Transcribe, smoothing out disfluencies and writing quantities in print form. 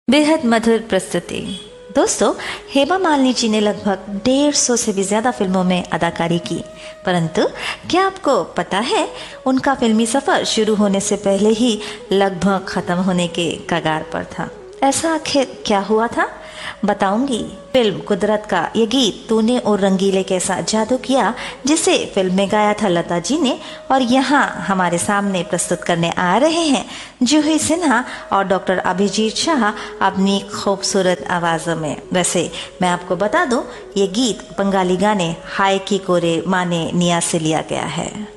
बेहद मधुर प्रस्तुति। दोस्तों, हेमा मालिनी जी ने लगभग 150 से भी ज्यादा फिल्मों में अदाकारी की, परंतु क्या आपको पता है उनका फिल्मी सफर शुरू होने से पहले ही लगभग खत्म होने के कगार पर था। ऐसा आखिर क्या हुआ था, बताऊंगी। फिल्म कुदरत का ये गीत तूने और रंगीले कैसा जादू किया, जिसे फिल्म में गाया था लता जी ने, और यहाँ हमारे सामने प्रस्तुत करने आ रहे हैं जूही सिन्हा और डॉक्टर अभिजीत शाह अपनी खूबसूरत आवाज़ों में। वैसे मैं आपको बता दूं, ये गीत बंगाली गाने हाय की कोरे माने निया से लिया गया है।